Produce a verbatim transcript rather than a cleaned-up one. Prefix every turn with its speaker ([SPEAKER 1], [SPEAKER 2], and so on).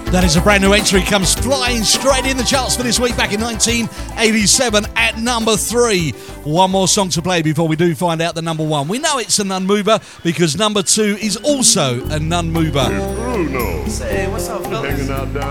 [SPEAKER 1] That is a brand new entry, comes flying straight in the charts for this week back in nineteen eighty-seven at number three. One more song to play before we do find out the number one. We know it's a non-mover because number two is also a non-mover.
[SPEAKER 2] Bruno.
[SPEAKER 3] Say, what's up, fellas?
[SPEAKER 2] Hanging out down